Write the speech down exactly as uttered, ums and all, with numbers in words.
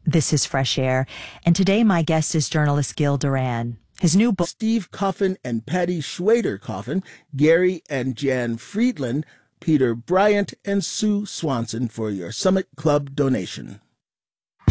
This is Fresh Air, and today my guest is journalist Gil Duran. His new book, Steve Coffin and Patty Schwader Coffin, Gary and Jan Friedland, Peter Bryant, and Sue Swanson for your Summit Club donation.